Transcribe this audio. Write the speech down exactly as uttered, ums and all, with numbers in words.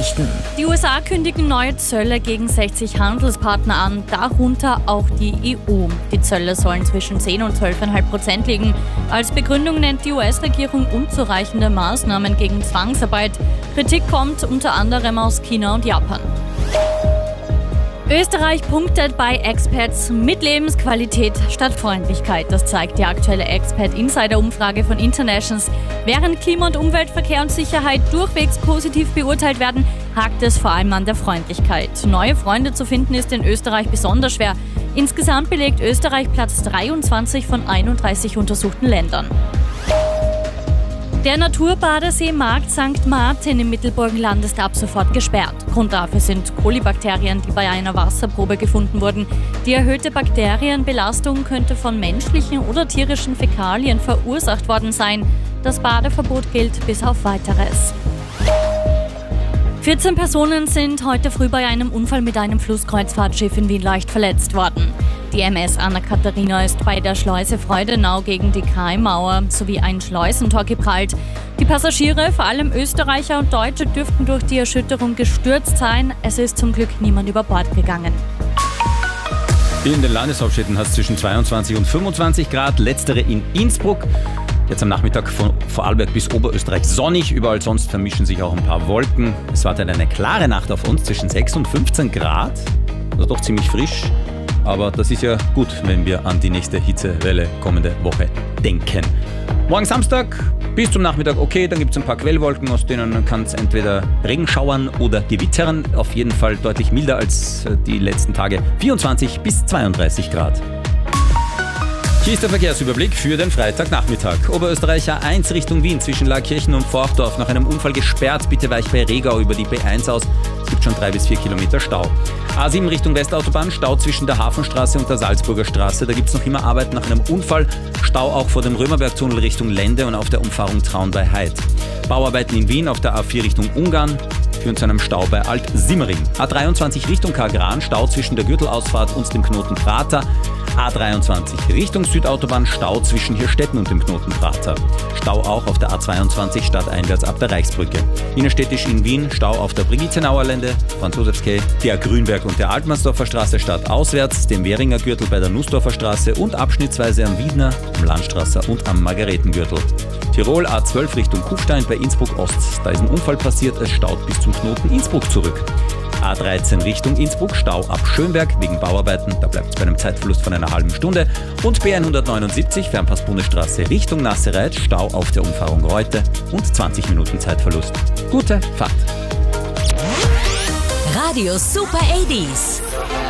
Nachrichten. Die U S A kündigen neue Zölle gegen sechzig Handelspartner an, darunter auch die E U. Die Zölle sollen zwischen zehn und zwölf Komma fünf Prozent liegen. Als Begründung nennt die U S-Regierung unzureichende Maßnahmen gegen Zwangsarbeit. Kritik kommt unter anderem aus China und Japan. Österreich punktet bei Expats mit Lebensqualität statt Freundlichkeit. Das zeigt die aktuelle Expat-Insider-Umfrage von Internations. Während Klima- und Umwelt, Verkehr und Sicherheit durchwegs positiv beurteilt werden, hakt es vor allem an der Freundlichkeit. Neue Freunde zu finden ist in Österreich besonders schwer. Insgesamt belegt Österreich Platz dreiundzwanzig von einunddreißig untersuchten Ländern. Der Naturbadesee Markt Sankt Martin im Mittelburgenland ist ab sofort gesperrt. Grund dafür sind Kolibakterien, die bei einer Wasserprobe gefunden wurden. Die erhöhte Bakterienbelastung könnte von menschlichen oder tierischen Fäkalien verursacht worden sein. Das Badeverbot gilt bis auf Weiteres. vierzehn Personen sind heute früh bei einem Unfall mit einem Flusskreuzfahrtschiff in Wien leicht verletzt worden. Die M S Anna-Katharina ist bei der Schleuse Freudenau gegen die Kaimauer sowie ein Schleusentor geprallt. Die Passagiere, vor allem Österreicher und Deutsche, dürften durch die Erschütterung gestürzt sein. Es ist zum Glück niemand über Bord gegangen. In den Landeshauptstädten hat es zwischen zweiundzwanzig und fünfundzwanzig Grad, letztere in Innsbruck. Jetzt am Nachmittag von Vorarlberg bis Oberösterreich sonnig, überall sonst vermischen sich auch ein paar Wolken. Es wartet eine klare Nacht auf uns zwischen sechs und fünfzehn Grad, also doch ziemlich frisch. Aber das ist ja gut, wenn wir an die nächste Hitzewelle kommende Woche denken. Morgen Samstag bis zum Nachmittag okay, dann gibt es ein paar Quellwolken, aus denen kann es entweder Regenschauern oder gewittern. Auf jeden Fall deutlich milder als die letzten Tage, vierundzwanzig bis zweiunddreißig Grad. Hier ist der Verkehrsüberblick für den Freitagnachmittag. Oberösterreich A eins Richtung Wien zwischen Laakirchen und Forchdorf nach einem Unfall gesperrt. Bitte weicht bei Regau über die B eins aus. Es gibt schon drei bis vier Kilometer Stau. A sieben Richtung Westautobahn, Stau zwischen der Hafenstraße und der Salzburger Straße. Da gibt es noch immer Arbeit nach einem Unfall. Stau auch vor dem Römerbergtunnel Richtung Lende und auf der Umfahrung Traun bei Heid. Bauarbeiten in Wien auf der A vier Richtung Ungarn führen zu einem Stau bei Alt-Simmering. A dreiundzwanzig Richtung Kagran, Stau zwischen der Gürtelausfahrt und dem Knoten Prater. A dreiundzwanzig Richtung Südautobahn, Stau zwischen Hirstetten und dem Knoten Prater. Stau auch auf der A zweiundzwanzig stadteinwärts ab der Reichsbrücke. Innerstädtisch in Wien, Stau auf der Brigittenauer Lände, Franz-Josefs-Quai, der Grünberg und der Altmannsdorfer Straße stadtauswärts, dem Währinger Gürtel bei der Nussdorfer Straße und abschnittsweise am Wiedner, am Landstrasser und am Margaretengürtel. Tirol A zwölf Richtung Kufstein bei Innsbruck Ost. Da ist ein Unfall passiert, es staut bis zum Knoten Innsbruck zurück. A dreizehn Richtung Innsbruck, Stau ab Schönberg wegen Bauarbeiten, da bleibt es bei einem Zeitverlust von einer halben Stunde. Und B hundertneunundsiebzig, Fernpass-Bundesstraße Richtung Nassereit, Stau auf der Umfahrung Reute und zwanzig Minuten Zeitverlust. Gute Fahrt! Radio Super achtziger.